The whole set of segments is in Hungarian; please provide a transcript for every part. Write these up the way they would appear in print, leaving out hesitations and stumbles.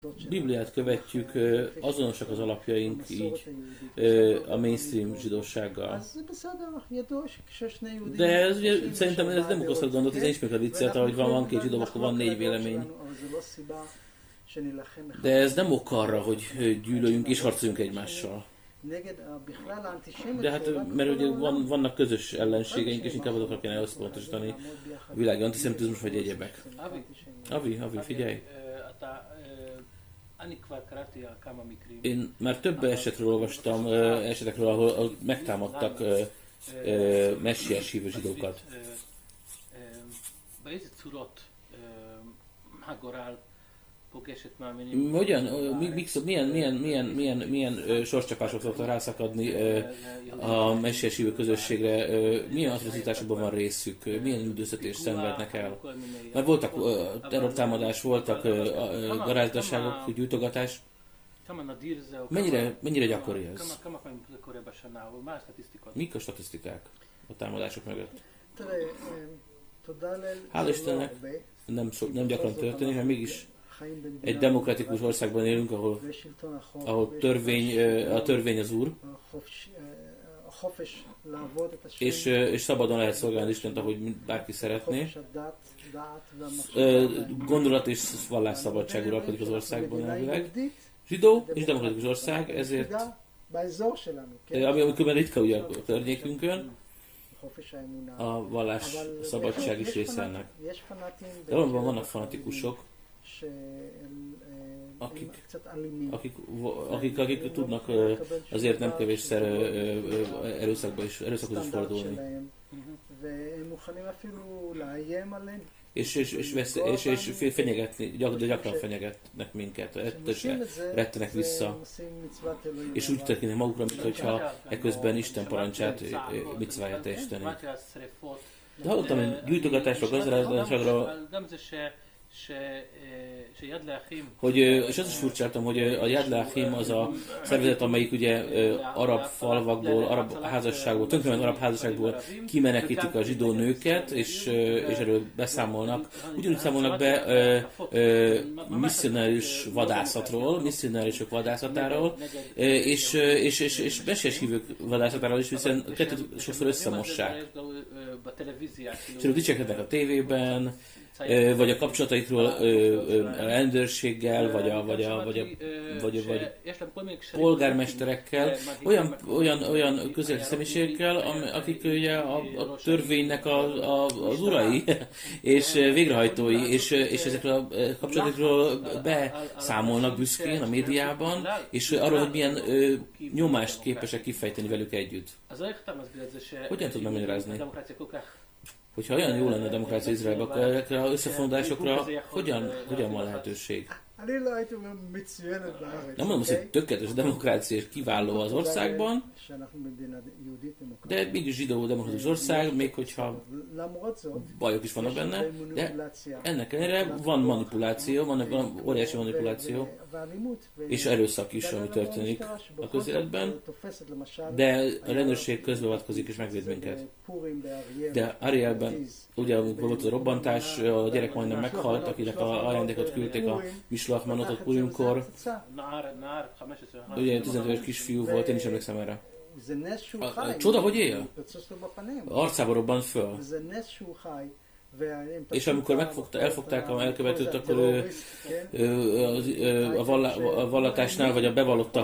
Bibliát követjük, azonosak az alapjaink így a mainstream zsidósággal. De ez, ugye, szerintem ez nem okozhat gondot, ez nincs még a viccet, ahogy van két zsidó, akkor van 4 vélemény. De ez nem ok arra, hogy gyűlöljünk és harcoljunk egymással. De hát, mert ugye vannak közös ellenségeink, és inkább azokra kéne összpontosítani a világi antiszemitizmus vagy egyebek. Avi, figyelj! Én már több esetről olvastam, esetekről, ahol megtámadtak messiás hívő zsidókat. Hogyan, milyen sorscsapások szoktak rászakadni a messiás hívő közösségre, milyen atrocitásokban van részük, milyen üldöztetést szenvednek el. Mert voltak terrortámadás, voltak garázdaságok, gyújtogatás. Mennyire gyakori ez? Mik a statisztikák a támadások mögött? Hál' Istennek nem gyakran történik, mert mégis egy demokratikus országban élünk, ahol a törvény az úr, és szabadon lehet szolgálni Istent, ahogy bárki szeretné. Gondolat és vallásszabadság uralkodik az országban elvileg. Zsidó és demokratikus ország, ezért, ami különben ritka ugye a környékünkön, a vallás szabadság is része ennek. De valóban vannak fanatikusok, akik tudnak azért nem kevésszer erőszakhoz is fordulni. És fenyegetni, de gyakran fenyegetnek minket, rettenek vissza. És úgy tekintenek magukra, mintha eközben Isten parancsát, micváját teljesíteni. De hallottam, hogy gyújtogatásra, gazdaságra, hogy, és azt is furcsáltam, hogy a Yad Leachim az a szervezet, amelyik ugye arab falvakból, arab házasságból, tönkrement arab házasságból kimenekítik a zsidó nőket, és erről beszámolnak. Ugyanúgy számolnak be misszionárius vadászatról, misszionáriusok vadászatáról, és messiás hívők vadászatáról is, hiszen kettőt sokszor összemossák. És erről dicsekednek a tévében, vagy a kapcsolataikról a rendőrséggel, vagy polgármesterekkel, olyan közéleti személyiségekkel, akik ugye a törvénynek az urai és végrehajtói, és ezekről a kapcsolataikról beszámolnak büszkén a médiában, és arról, hogy milyen nyomást képesek kifejteni velük együtt. Hogyan tudnám magyarázni? Hogyha olyan jó lenne a demokrácia Izraelben, akkor ezekre az összefonódásokra hogyan van lehetőség? Nem mondom azt, hogy tökéletes a demokrácia és kiváló az országban, de mégis zsidó demokratikus ország, még hogyha bajok is vannak benne, de ennek ellenére van manipuláció, van óriási manipuláció, és erőszak is, ami történik a közéletben, de a rendőrség közbeavatkozik és megvéd minket. De Arielben, ugye amikor volt a robbantás, a gyerek majdnem meghalt, akinek a ajándékot küldték a Mislach ott Purimkor. Ugye 15 éves kisfiú volt, én is emlékszem erre. Csoda, hogy él? Arcába robbant föl. És amikor elfogták a elkövetőt, akkor a vallatásnál, vagy a bevallotta,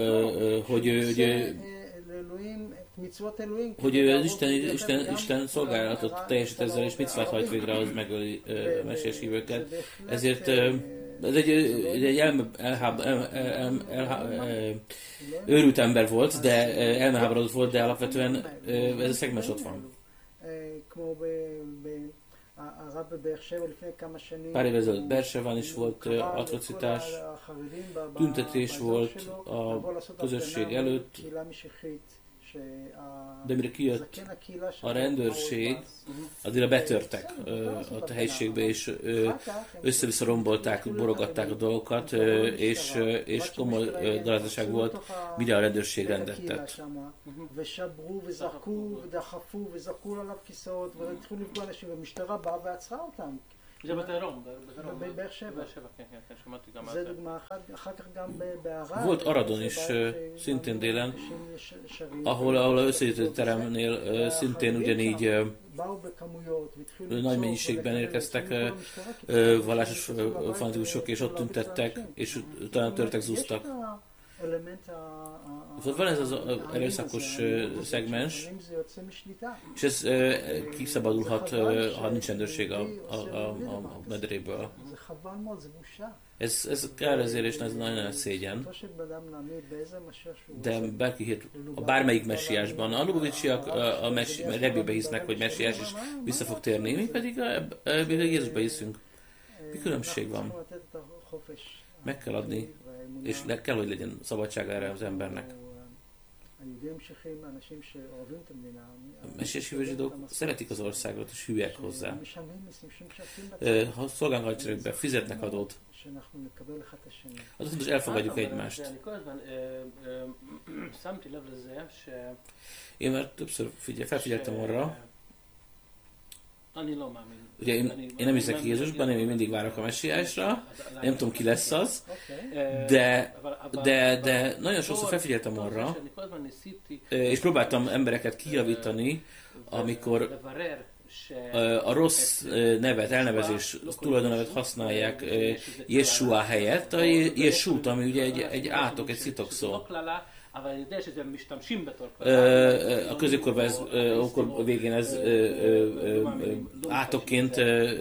hogy az Isten szolgálatot teljesít ezzel, és micvát hajt végre, az megöli messiás hívőket. Ezért ez egy őrült ember volt, de elmeháborodott volt, de alapvetően ez a szegmens ott van. Pár évvel ezelőtt Berseván is volt atrocitás, tüntetés volt a közösség előtt, de mire kijött a rendőrség, addigra betörtek a helyiségbe, és össze-vissza rombolták, borogatták a dolgokat, és komoly gazdaság volt, mire a rendőrség rendet tett. זה בדרום, בבאר שבע. כן, שמעתי גם על זה זה. דוגמה אחת, אחר כך גם בערד. Volt Aradon is, szintén délen, ahol a összejöttő teremnél szintén ugyanígy nagy mennyiségben érkeztek vallásos fanatikusok, és ott tüntettek, és utána törtek, zúztak. Van ez az erőszakos szegmens, és ez kiszabadulhat, ha nincs rendőrség a medréből. Ez kár ezért, és ez nagyon nagy szégyen. De bárki hitt, bármelyik messiásban, a Lubavicsiak a rebbibe hisznek, hogy messiás is vissza fog térni, mi pedig Jézusba hiszünk. Mi különbség van? Meg kell adni, és kell, hogy legyen szabadság erre az embernek. A messiás hívő zsidók szeretik az országot, és hűek hozzá. Ha szolgálnak be, fizetnek adót, azon is elfogadjuk egymást. Én már többször felfigyeltem arra, ugye én nem hiszek Jézusban, én mindig várok a messiásra, nem tudom ki lesz az, de nagyon sokszor felfigyeltem arra, és próbáltam embereket kijavítani, amikor a rossz nevet, elnevezés, tulajdonnevet használják Jeshua helyett, a Jesút, ami ugye egy átok, egy szitokszó. A középkorban ez, akkor végén ez átokként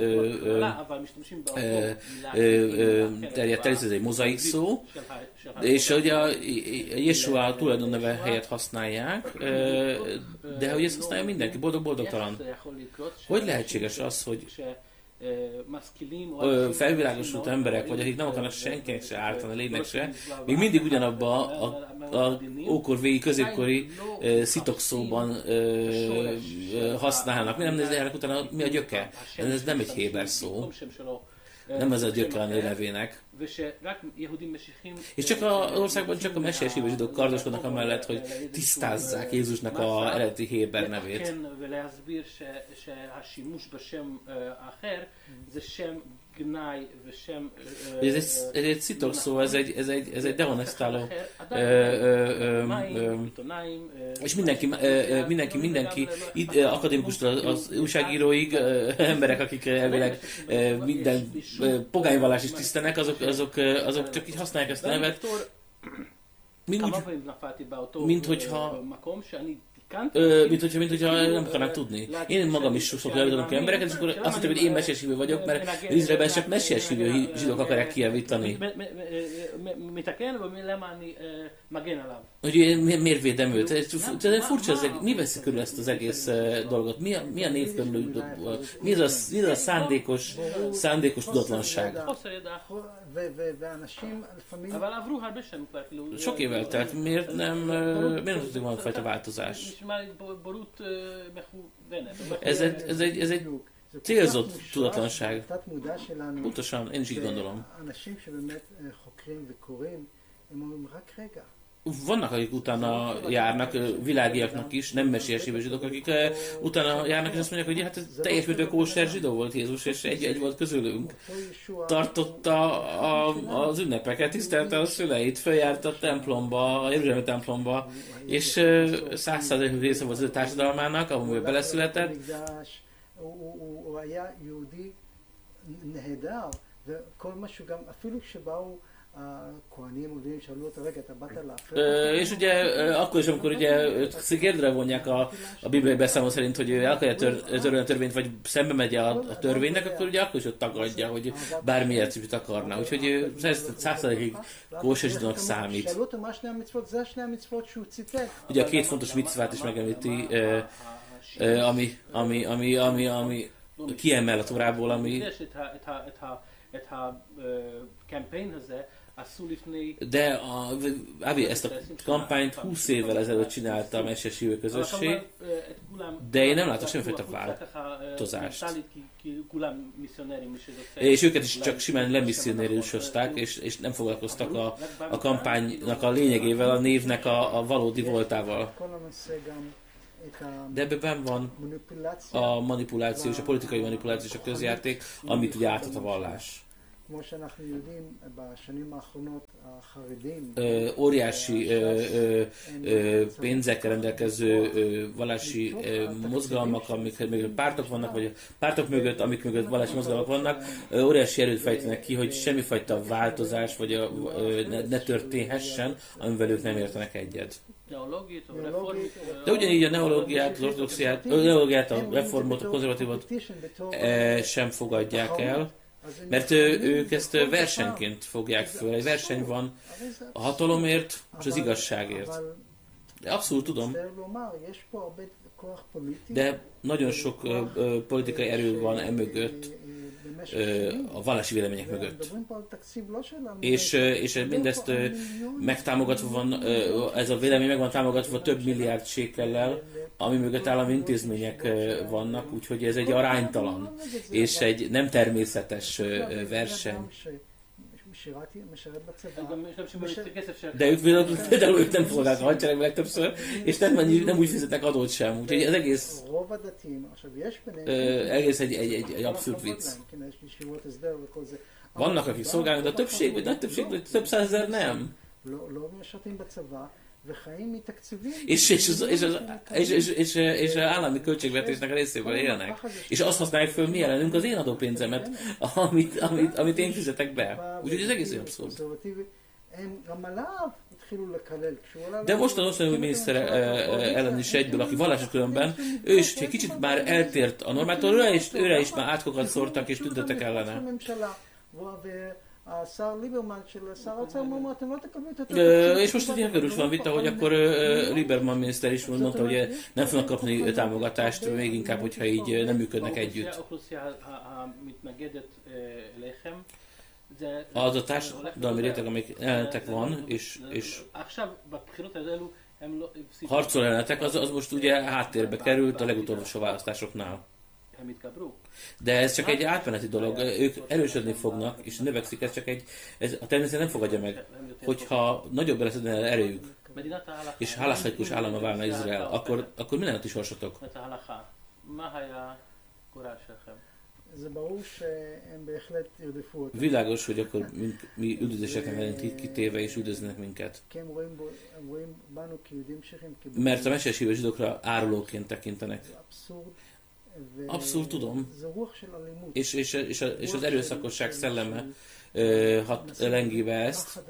terjedt el, ez egy mozaik szó, és ugye a Jeshua tulajdonneve helyett használják, de hogy ezt használja mindenki, boldog-boldogtalan. Hogy lehetséges az, hogy felvilágosult emberek, vagy akik nem akarnak senkinek se ártani, lénynek se, még mindig ugyanabba a ókorvégi, középkori szitokszóban használnak. Mi nem néznek utána, mi a gyöke? Ez nem egy héber szó. Nem ez a gyöke a nevének. És csak az országban csak a messiás hívő zsidók kardoskodnak amellett, hogy tisztázzák Jézusnak az eredeti héber nevét. Ez egy szitokszó, ez egy dehonestáló. És mindenki akadémikustól az újságíróig, emberek, akik elvileg minden pogányvallás is tisztenek, azok csak így használják ezt a nevet, mint hogyha nem akarnám tudni. Én magam is sokszor javítanom ki embereket, és akkor azt mondják, hogy én messiás hívő vagyok, mert Izraelben csak messiás hívő zsidók akarják kijavítani. Hogy én miért védem őt? Ez furcsa, mi veszi körül ezt az egész dolgot? Mi a név körül? Mi ez a szándékos tudatlanság? Sok év eltelt, miért nem tudjuk valamifajta változás? Ez egy célzott tudatlanság. Pontosan, én is így gondolom. Vannak, akik utána járnak, világiaknak is, nem messiás hívő zsidók, akik utána járnak, és azt mondják, hogy hát ez teljes mértékben kóser zsidó volt Jézus, és egy volt közülünk. Tartotta az ünnepeket, tisztelte a szüleit, feljárt a templomba, a Jeruzsálemi templomba, és 100% része volt az ő társadalmának, ahol beleszületett. És ugye akkor is, amikor ugye kérdőre vonják a bibliai beszámoló szerint, hogy el akarja törölni a törvényt, vagy szembe megy a törvénynek, akkor ugye akkor is ott tagadja, hogy bármilyet is akarna. Úgyhogy 100%-ig kóser zsidónak számít. Ugye a két fontos mitzvát is megemlíti, ami kiemel a Tórából, ami... De ezt a kampányt 20 évvel ezelőtt csinálta a messiás hívő közösség, de én nem látok semmifajta változást. És őket is csak simán lemisszionérusozták, és nem foglalkoztak a kampánynak a lényegével, a névnek a valódi voltával. את ה- De ebben van מניפולציה, a manipuláció és a politikai manipuláció és a közjáték, amit ugye átad a vallás. כמו שאנחנו יודעים, בשנים האחרונות החרדים, Óriási pénzekkel rendelkező vallási mozgalmak, amik mögött pártok vannak, vagy a pártok mögött, amik mögött vallási mozgalmak vannak, óriási erőt fejtenek ki, hogy semmifajta változás vagy ne történhessen, amivel ők nem értenek egyet. De ugyanígy a neológiát, az ortodoxiát, a neológiát, a reformot, a konzervatívot sem fogadják el, mert ők ezt versenyként fogják föl. Egy verseny van a hatalomért és az igazságért. De abszolút tudom, de nagyon sok politikai erő van emögött, a vallási vélemények mögött. És mindezt megtámogatva van, ez a vélemény meg van támogatva több milliárd sékellel, ami mögött állami intézmények vannak, úgyhogy ez egy aránytalan, és egy nem természetes verseny. De ők például ők nem szolgálnak a hadseregben legtöbbször, és nem úgy fizetnek adót sem, úgyhogy ez egész egy abszurd vicc. Vannak, akik szolgálnak, de a többség, vagy nagy többség, vagy több százezer nem. És az állami költségvetésnek a részéből élnek. És azt használják föl mi ellenünk az én adópénzemet, amit én fizetek be. Úgyhogy ez egész abszurd. De most az új miniszter ellen is egyből, aki vallásos különben, ő is egy kicsit már eltért a normától, őre is már átkokat szórtak és tüntettek ellene. És most egy ilyen körül van vita, hogy akkor Lieberman miniszter is mondta, hogy nem fognak kapni támogatást, még inkább, hogyha így nem működnek együtt. Az a társadalmi réteg, amelyik ellenetek van, és harcol ellenetek, az most ugye háttérbe került a legutolsó választásoknál. De ez csak egy átmeneti dolog, ők erősödni fognak, és növekszik, a természet nem fogadja meg, hogyha nagyobb lesz az erejük, és halakhaikus állama válna Izrael, akkor mi lenne a ti sorsotok? Világos, hogy akkor mi üldözéseknek lennénk kitéve, és üldöznek minket. Mert a mesélyes hívő zsidókra árulóként tekintenek. Abszolút tudom. És az erőszakosság szelleme lengíve ezt.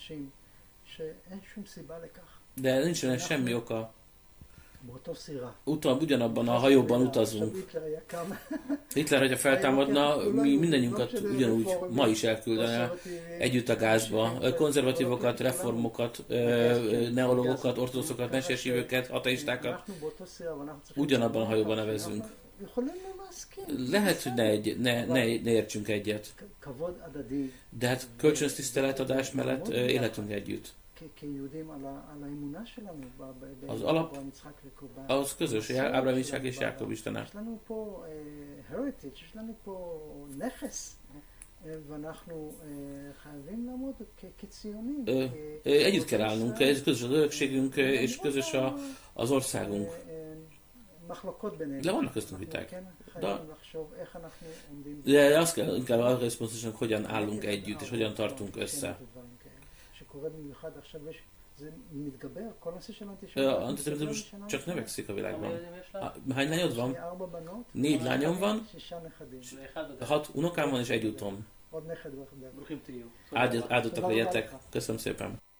De nincs olyan semmi oka. Ugyanabban a hajóban utazunk. Hitler, hogyha feltámadna, mi mindannyiunkat ugyanúgy ma is elküldene együtt a gázba. Konzervatívokat, reformokat, neológokat, ortodoxokat, mesélyes hívőket, ateistákat ugyanabban a hajóban nevezünk. Lehet, hogy ne értsünk egyet. De hát kölcsönös tiszteletadás mellett élhetünk együtt. Az alap, az közös, hogy Ábrahám, Iszsák és Jákob Istene. Együtt kell állnunk, ez közös az örökségünk, és közös az országunk. De vannak köztünk viták. De azt kell inkább arra összpontosítani, hogyan állunk együtt, és hogyan tartunk össze. Antiszemitizmus csak növekszik a világban. Hány lányod van? 4 lányom van, 6 unokám van és 1 utom. Áldottak legyetek. Köszönöm szépen.